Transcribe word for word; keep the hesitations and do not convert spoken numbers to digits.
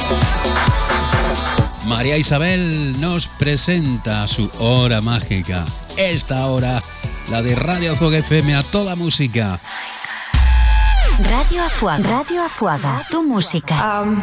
María Isabel nos presenta su hora mágica. Esta hora, la de Radio Azuaga F M a toda música. Radio Azuaga. Radio Azuaga. Tu música. Um.